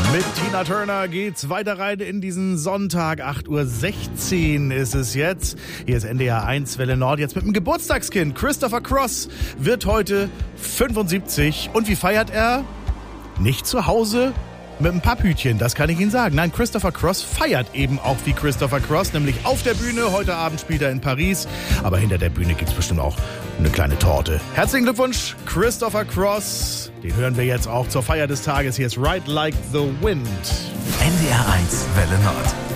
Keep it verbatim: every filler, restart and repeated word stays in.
Mit Tina Turner geht's weiter rein in diesen Sonntag. acht Uhr sechzehn ist es jetzt. Hier ist N D R eins Welle Nord. Jetzt mit dem Geburtstagskind. Christopher Cross wird heute fünfundsiebzig. Und wie feiert er? Nicht zu Hause mit einem Papphütchen, das kann ich Ihnen sagen. Nein, Christopher Cross feiert eben auch wie Christopher Cross, nämlich auf der Bühne. Heute Abend spielt er in Paris. Aber hinter der Bühne gibt's bestimmt auch eine kleine Torte. Herzlichen Glückwunsch, Christopher Cross. Den hören wir jetzt auch zur Feier des Tages. Hier ist Ride Like the Wind. N D R eins Welle Nord.